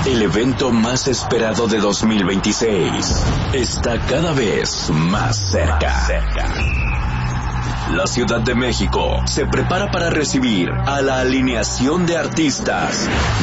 El evento más esperado de 2026 está cada vez más cerca. La Ciudad de México se prepara para recibir a la alineación de artistas